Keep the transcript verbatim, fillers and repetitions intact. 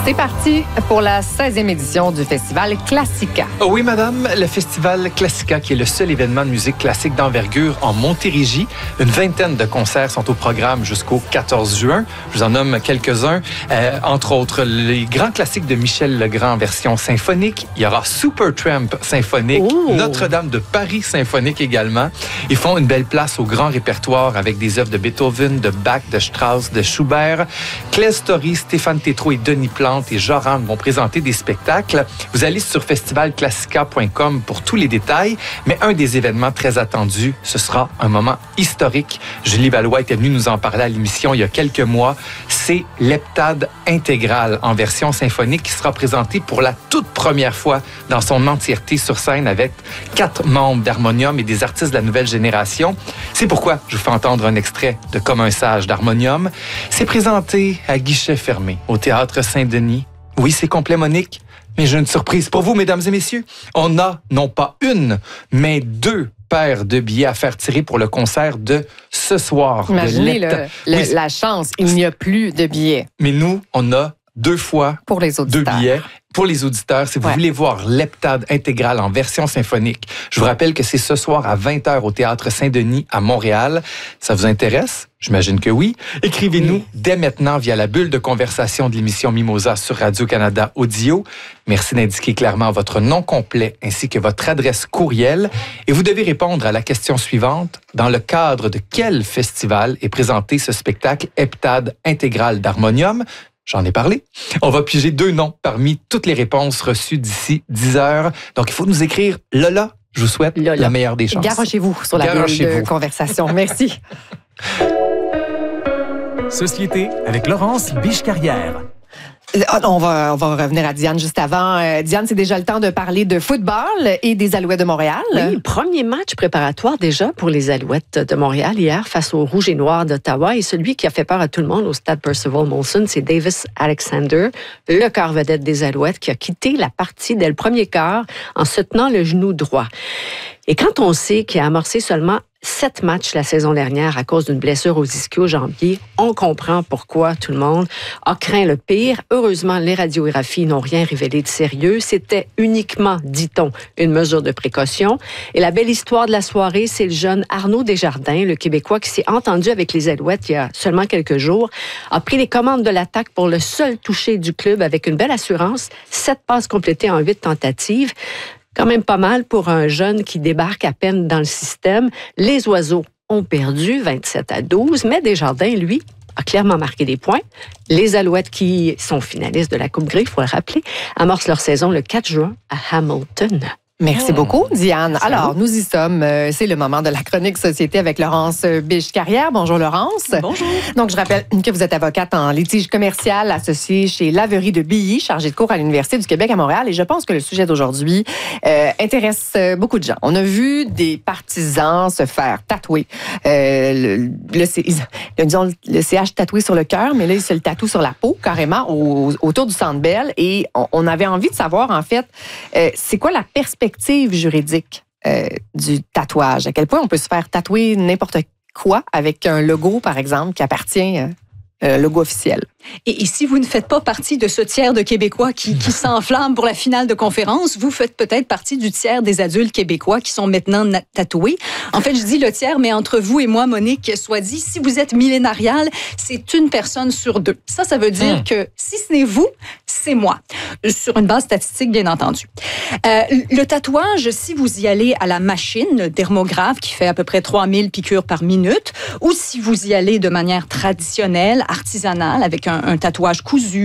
C'est parti pour la seizième édition du Festival Classica. Oh oui, madame, le Festival Classica, qui est le seul événement de musique classique d'envergure en Montérégie. Une vingtaine de concerts sont au programme jusqu'au quatorze juin. Je vous en nomme quelques-uns. Euh, entre autres, les grands classiques de Michel Legrand en version symphonique. Il y aura Supertramp symphonique, Oh. Notre-Dame de Paris symphonique également. Ils font une belle place au grand répertoire avec des œuvres de Beethoven, de Bach, de Strauss, de Schubert. Claire Story, Stéphane Tétrault et Denis Plante et Joran vont présenter des spectacles. Vous allez sur festival classica point com pour tous les détails, mais un des événements très attendus, ce sera un moment historique. Julie Valois était venue nous en parler à l'émission il y a quelques mois. C'est l'heptade intégrale en version symphonique qui sera présentée pour la toute première fois dans son entièreté sur scène avec quatre membres d'Harmonium et des artistes de la nouvelle génération. C'est pourquoi je vous fais entendre un extrait de Comme un sage d'Harmonium. C'est présenté à guichet fermé au Théâtre Saint-Denis. Oui, c'est complet, Monique, mais j'ai une surprise pour vous, mesdames et messieurs. On a non pas une, mais deux paires de billets à faire tirer pour le concert de ce soir. Imaginez le, le, oui, la chance, il n'y a plus de billets. Mais nous, on a deux fois pour les deux auditeurs. billets. Pour les auditeurs, si vous Ouais. voulez voir l'heptade intégrale en version symphonique, je vous rappelle que c'est ce soir à vingt heures au Théâtre Saint-Denis à Montréal. Ça vous intéresse? J'imagine que oui. Écrivez-nous oui. dès maintenant via la bulle de conversation de l'émission Mimosa sur Radio-Canada Audio. Merci d'indiquer clairement votre nom complet ainsi que votre adresse courriel. Et vous devez répondre à la question suivante. Dans le cadre de quel festival est présenté ce spectacle heptade intégrale d'Harmonium? J'en ai parlé. On va piger deux noms parmi toutes les réponses reçues d'ici dix heures. Donc, il faut nous écrire Lola. Je vous souhaite Lola. La meilleure des chances. Garochez-vous sur la bulle de conversation. Merci. Société avec Laurence Biche-Carrière. On va, on va revenir à Diane juste avant. Euh, Diane, c'est déjà le temps de parler de football et des Alouettes de Montréal. Oui, premier match préparatoire déjà pour les Alouettes de Montréal hier face aux Rouges et Noirs d'Ottawa. Et celui qui a fait peur à tout le monde au stade Percival Molson, c'est Davis Alexander, le quart vedette des Alouettes, qui a quitté la partie dès le premier quart en se tenant le genou droit. Et quand on sait qu'il a amorcé seulement sept matchs la saison dernière à cause d'une blessure aux ischio-jambiers, on comprend pourquoi tout le monde a craint le pire. Heureusement, les radiographies n'ont rien révélé de sérieux. C'était uniquement, dit-on, une mesure de précaution. Et la belle histoire de la soirée, c'est le jeune Arnaud Desjardins, le Québécois qui s'est entendu avec les Alouettes il y a seulement quelques jours, a pris les commandes de l'attaque pour le seul touché du club avec une belle assurance, sept passes complétées en huit tentatives. Quand même pas mal pour un jeune qui débarque à peine dans le système. Les Oiseaux ont perdu vingt-sept à douze, mais Desjardins, lui, a clairement marqué des points. Les Alouettes, qui sont finalistes de la Coupe Grey, il faut le rappeler, amorcent leur saison le quatre juin à Hamilton. Merci beaucoup, Diane. Salut. Alors, nous y sommes. C'est le moment de la chronique Société avec Laurence Biche-Carrière. Bonjour, Laurence. Bonjour. Donc, je rappelle que vous êtes avocate en litige commercial associée chez Laverie de Billy, chargée de cours à l'Université du Québec à Montréal. Et je pense que le sujet d'aujourd'hui euh, intéresse beaucoup de gens. On a vu des partisans se faire tatouer. Euh, le, le, C, disons, le C H tatoué sur le cœur, mais là, il se le tatoue sur la peau, carrément, au, autour du Centre Bell. Et on, on avait envie de savoir, en fait, euh, c'est quoi la perspective juridique euh, du tatouage? À quel point on peut se faire tatouer n'importe quoi avec un logo, par exemple, qui appartient à euh, un logo officiel? Et, et si vous ne faites pas partie de ce tiers de Québécois qui, qui s'enflamme pour la finale de conférence, vous faites peut-être partie du tiers des adultes québécois qui sont maintenant na- tatoués. En fait, je dis le tiers, mais entre vous et moi, Monique, soit dit, si vous êtes millénarial, c'est une personne sur deux. Ça, ça veut dire mmh. que si ce n'est vous, c'est moi. Sur une base statistique, bien entendu. Euh, le tatouage, si vous y allez à la machine dermographe qui fait à peu près trois mille piqûres par minute, ou si vous y allez de manière traditionnelle, artisanale, avec un, un tatouage cousu,